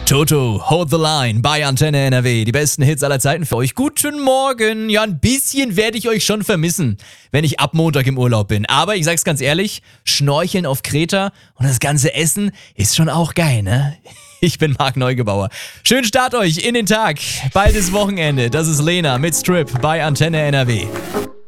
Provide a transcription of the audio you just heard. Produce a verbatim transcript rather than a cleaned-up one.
Toto, Hold the Line bei Antenne N R W. Die besten Hits aller Zeiten für euch. Guten Morgen. Ja, ein bisschen werde ich euch schon vermissen, wenn ich ab Montag im Urlaub bin. Aber ich sag's ganz ehrlich, Schnorcheln auf Kreta und das ganze Essen ist schon auch geil, ne? Ich bin Marc Neugebauer. Schönen Start euch in den Tag. Bald ist Wochenende. Das ist Lena mit Strip bei Antenne N R W.